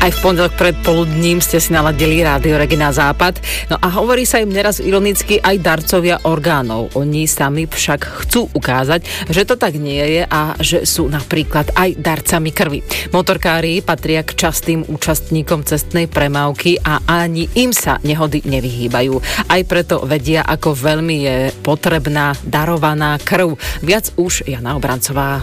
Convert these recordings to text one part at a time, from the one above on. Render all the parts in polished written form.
Aj v pondelok predpoludním ste si naladili Rádio Regina Západ. No a hovorí sa im neraz ironicky aj darcovia orgánov. Oni sami však chcú ukázať, že to tak nie je a že sú napríklad aj darcami krvi. Motorkári patria k častým účastníkom cestnej premávky a ani im sa nehody nevyhýbajú. Aj preto vedia, ako veľmi je potrebná darovaná krv. Viac už Jana Obrancová.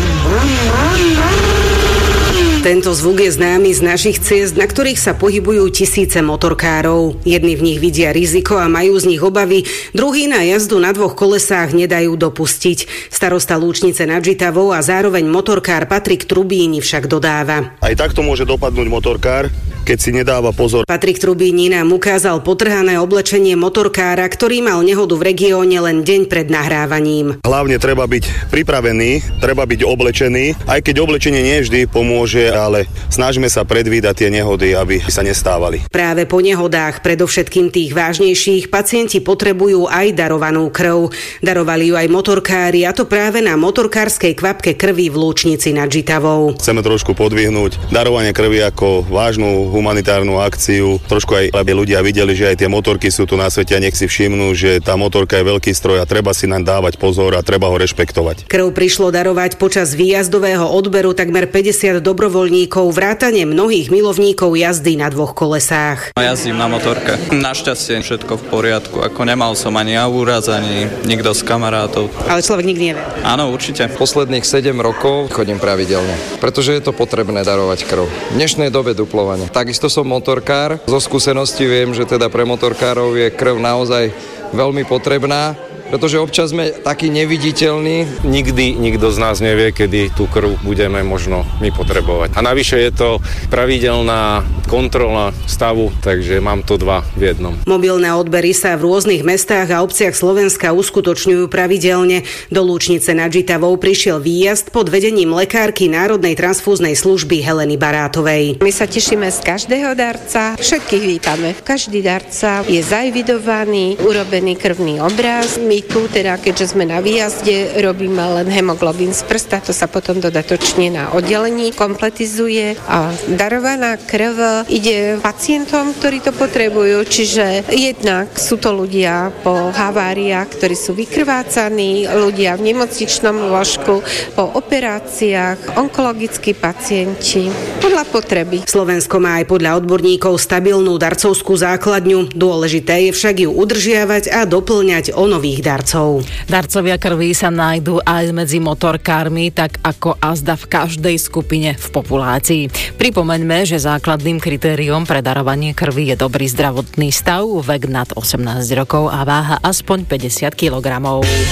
Tento zvuk je známy z našich ciest, na ktorých sa pohybujú tisíce motorkárov. Jedni v nich vidia riziko a majú z nich obavy, druhí na jazdu na dvoch kolesách nedajú dopustiť. Starosta Lúčnice nad Žitavou a zároveň motorkár Patrik Trubíni však dodáva. Aj takto môže dopadnúť motorkár, keď si nedáva pozor. Patrik Trubíni nám ukázal potrhané oblečenie motorkára, ktorý mal nehodu v regióne len deň pred nahrávaním. Hlavne treba byť pripravený, treba byť oblečený, aj keď oblečenie nie vždy pomôže, ale snažíme sa predvídať tie nehody, aby sa nestávali. Práve po nehodách, predovšetkým tých vážnejších, pacienti potrebujú aj darovanú krv. Darovali ju aj motorkári, a to práve na motorkárskej kvapke krvi v Lúčnici nad Žitavou. Chceme trošku podvihnúť darovanie krvi ako vážnu humanitárnu akciu. Trošku aj, aby ľudia videli, že aj tie motorky sú tu na svete a nech si všimnú, že tá motorka je veľký stroj a treba si naň dávať pozor a treba ho rešpektovať. Krv prišlo darovať počas výjazdového odberu takmer 50 dobrovoľníkov, vrátane mnohých milovníkov jazdy na dvoch kolesách. Jazdím na motorke. Našťastie všetko v poriadku. Ako nemal som ani úraz, ani nikto z kamarátov. Ale človek nikdy nevie. Áno, určite. Posledných 7 rokov chodím pravidelne, pretože je to potrebné darovať krv. V dnešnej dobe duplovania. Takisto som motorkár. Zo skúsenosti viem, že teda pre motorkárov je krv naozaj veľmi potrebná, pretože občas sme takí neviditeľní. Nikdy nikto z nás nevie, kedy tú krv budeme možno my potrebovať. A navyše je to pravidelná kontrola stavu, takže mám to dva v jednom. Mobilné odbery sa v rôznych mestách a obciach Slovenska uskutočňujú pravidelne. Do Lúčnice nad Žitavou prišiel výjazd pod vedením lekárky Národnej transfúznej služby Heleny Barátovej. My sa tešíme z každého darca, všetkých vítame. Každý darca je zaevidovaný, urobený krvný obraz. My tu, teda keďže sme na výjazde, robíme len hemoglobín z prsta, to sa potom dodatočne na oddelení kompletizuje a darovaná krv ide pacientom, ktorí to potrebujú, čiže jednak sú to ľudia po haváriách, ktorí sú vykrvácaní, ľudia v nemocničnom lôžku, po operáciách, onkologickí pacienti, podľa potreby. Slovensko má aj podľa odborníkov stabilnú darcovskú základňu, dôležité je však ju udržiavať a doplňať o nových darcov. Darcovia krvi sa nájdú aj medzi motorkármi, tak ako azda v každej skupine v populácii. Pripomeňme, že základným kritériom pre darovanie krvi je dobrý zdravotný stav, vek nad 18 rokov a váha aspoň 50 kg.